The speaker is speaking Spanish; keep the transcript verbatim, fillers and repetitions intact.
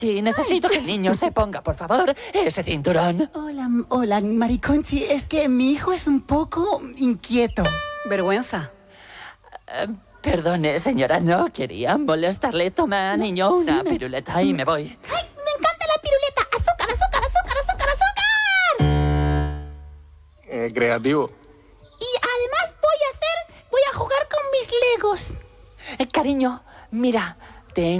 Sí, necesito que el niño se ponga, por favor, ese cinturón. Hola, hola, Mariconchi. Es que mi hijo es un poco inquieto. Vergüenza. Uh, perdone, señora, no quería molestarle. Toma, niño, una sí, me- piruleta y me voy. ¡Ay, me encanta la piruleta! ¡Azúcar, azúcar, azúcar, azúcar, azúcar! Eh, creativo. Y además voy a hacer... Voy a jugar con mis legos. Eh, cariño, mira, te